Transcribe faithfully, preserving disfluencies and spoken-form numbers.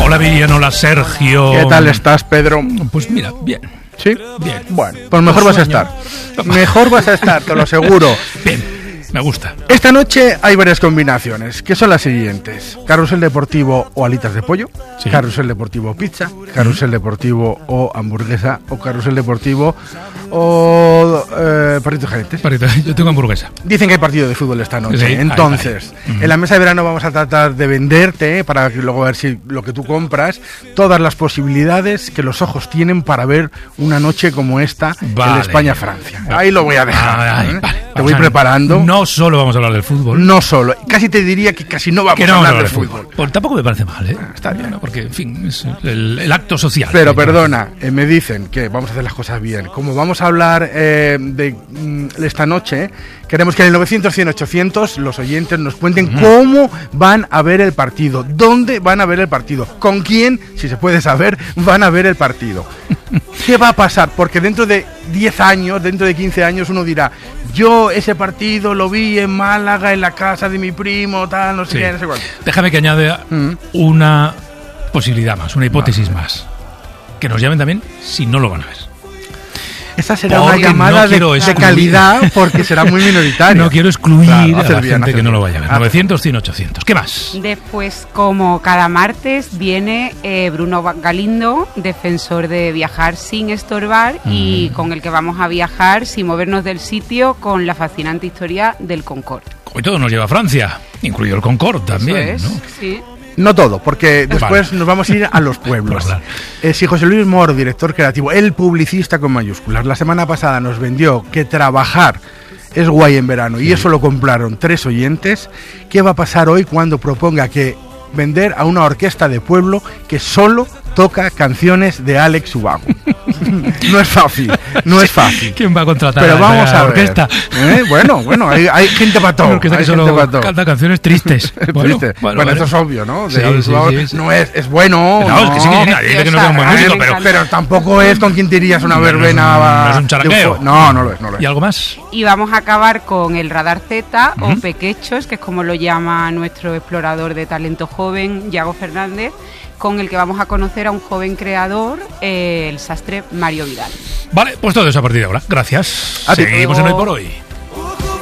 Hola Miriam, hola Sergio. ¿Qué tal estás, Pedro? Pues mira, bien. ¿Sí? Bien. Bueno, pues mejor vas a estar. Mejor vas a estar, te lo aseguro. Bien. Me gusta. Esta noche hay varias combinaciones, que son las siguientes: carrusel deportivo o alitas de pollo, sí. Carrusel deportivo o pizza, carrusel deportivo o hamburguesa, o carrusel deportivo o eh, perritos calientes. Perrito, yo tengo hamburguesa. Dicen que hay partido de fútbol esta noche. Sí, entonces, ahí, ahí. En la mesa de verano vamos a tratar de venderte, eh, para que luego ver si lo que tú compras, todas las posibilidades que los ojos tienen para ver una noche como esta, vale. En España-Francia. Ahí lo voy a dejar. Ah, ahí, ¿eh? Vale. Te voy preparando. No solo vamos a hablar del fútbol. No solo. Casi te diría que casi no vamos que no a hablar del de fútbol. fútbol. Pues tampoco me parece mal, ¿eh? Ah, está bien. No, porque, en fin, es el, el acto social. Pero perdona, eh, me dicen que vamos a hacer las cosas bien. Como vamos a hablar eh, de mm, esta noche, queremos que en el novecientos, cien, ochocientos los oyentes nos cuenten uh-huh. cómo van a ver el partido, dónde van a ver el partido, con quién, si se puede saber, van a ver el partido. ¿Qué va a pasar? Porque dentro de diez años, dentro de quince años, uno dirá: yo ese partido lo vi en Málaga, en la casa de mi primo, tal, no sé sí. qué, no sé cuánto. Déjame que añade uh-huh. una posibilidad más, una hipótesis vale. más. Que nos llamen también si no lo van a ver. Esta será porque una llamada no de, de calidad, porque será muy minoritaria. No quiero excluir claro, a la bien, gente que bien. no lo vaya a ver. novecientos, cien, ochocientos. ¿Qué más? Después, como cada martes, viene eh, Bruno Galindo, defensor de viajar sin estorbar, mm. y con el que vamos a viajar sin movernos del sitio, con la fascinante historia del Concorde. Hoy todo nos lleva a Francia, incluido el Concorde también, Eso es, ¿no? Sí. No todo, porque después vale. nos vamos a ir a los pueblos. eh, si José Luis Moro, director creativo, el publicista con mayúsculas, la semana pasada nos vendió que trabajar es guay en verano, sí. y eso lo compraron tres oyentes, ¿qué va a pasar hoy cuando proponga que vender a una orquesta de pueblo que solo toca canciones de Alex Ubago? No es fácil, no es fácil. ¿Quién va a contratar Pero a vamos la a orquesta? ¿Eh? Bueno, bueno, hay, hay gente para todo. Orquesta que solo canta canciones tristes. Bueno, bueno, bueno vale. Esto es obvio, ¿no? Sí, de sí, sí, sí. No es, es bueno. No, no, es que sí, que nadie dice que no sea un buen músico, pero, pero tampoco es con quien te irías una verbena. No, no es un charangueo. No, no lo es, no lo es. ¿Y algo más? Y vamos a acabar con el Radar Z, uh-huh. o Pequechos, que es como lo llama nuestro explorador de talento joven, Yago Fernández, con el que vamos a conocer a un joven creador, eh, el sastre Mario Vidal. Vale, pues todo eso a partir de ahora. Gracias. A Seguimos en Hoy por Hoy.